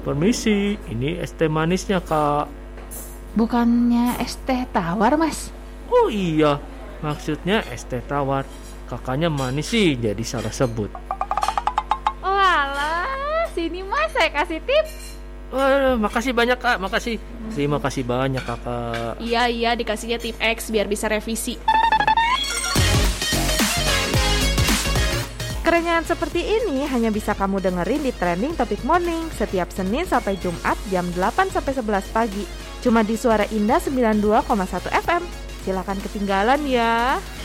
Permisi, ini es teh manisnya, Kak. Bukannya es teh tawar, Mas? Oh iya, maksudnya es teh tawar. Kakaknya manis sih, jadi salah sebut. Oh alah, sini Mas, saya kasih tips. Makasih banyak, Kak, makasih. Terima kasih banyak, Kakak. Iya, dikasihnya tip X biar bisa revisi. Kerengan seperti ini hanya bisa kamu dengerin di Trending Topic Morning setiap Senin sampai Jumat jam 8 sampai 11 pagi. Cuma di Suara Indah 92,1 FM. Silakan ketinggalan ya.